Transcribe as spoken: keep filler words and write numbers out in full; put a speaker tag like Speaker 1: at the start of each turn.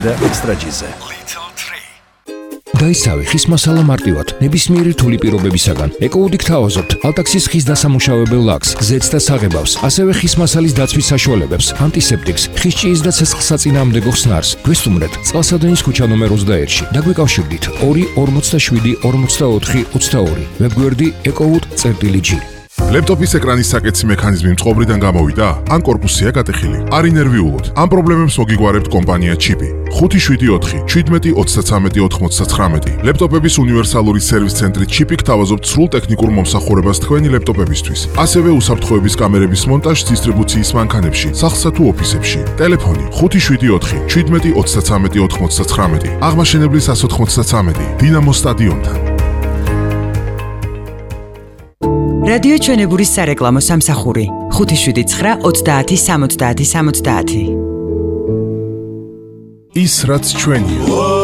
Speaker 1: და ექსტრაჯიზე.
Speaker 2: დაისავი ხის მასალა მარტივად, ნებისმიერი რთული პირობებისაგან. ეკოუდი გთავაზობთ ალტაქსის ხის დასამუშავებელ ლაქს, ზეთს და საღებავს, ასევე ხის მასალის დაცვის საშუალებებს, ანტისეპტიკს, ხის ჭიის და ცეცხლსაწინააღმდეგო ხსნარს. გვესტუმრეთ წყალსადენის ქუჩა ნომერ ოცდაერთში. დაგვიკავშირდით ორი ორმოცდაშვიდი ორმოცდაოთხი ოცდაორი. ვებგვერდი ეკოუდი.წერტილი.ჯი.
Speaker 3: ლეპტოპის ეკრანის საკეთსი მექანიზმი მწყობრიდან გამოვიდა? ან კორპუსია გატეხილი? არ ინერვიულოთ. ამ პრობლემებს მოგიგვარებთ კომპანია ჩიპი. ხუთი შვიდი ოთხი შვიდმეტი ოცდაცამეტი ოთხმოცდათხრამეტი. ლეპტოპების უნივერსალური სერვის ცენტრი ჩიპი გთავაზობთ სრულ ტექნიკურ მომსახურებას თქვენი ლეპტოპებისთვის. ასევე უსაფრთხოების კამერების მონტაჟს დისტრიბუციის მანქანებში, სახლსა თუ ოფისებში. ტელეფონი ხუთი შვიდი ოთხი შვიდმეტი ოცდაცამეტი ოთხმოცდათხრამეტი. აღმაშენებლის ას ოთხმოცდაცამეტი. დინამოს სტადიონთან.
Speaker 4: რადიო ჩვენებურის სარეკლამო სამსახური ხუთი შვიდი ცხრა ოცდაათი სამოცდაათი სამოცდაათი.
Speaker 3: ის რაც ჩვენია.